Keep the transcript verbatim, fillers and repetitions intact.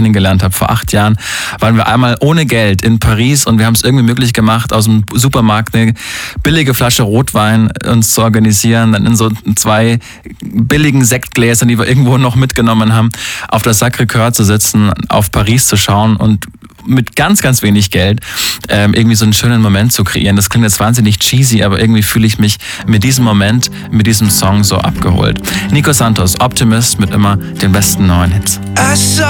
kennengelernt habe, vor acht Jahren, waren wir einmal ohne Geld in Paris und wir haben es irgendwie möglich gemacht, aus dem Supermarkt eine billige Flasche Rotwein uns zu organisieren, dann in so zwei billigen Sektgläsern, die wir irgendwo noch mitgenommen haben, auf der Sacré-Cœur zu sitzen, auf Paris zu schauen und mit ganz, ganz wenig Geld ähm, irgendwie so einen schönen Moment zu kreieren. Das klingt jetzt wahnsinnig cheesy, aber irgendwie fühle ich mich mit diesem Moment, mit diesem Song so abgeholt. Nico Santos, Optimist, mit immer den besten neuen Hits.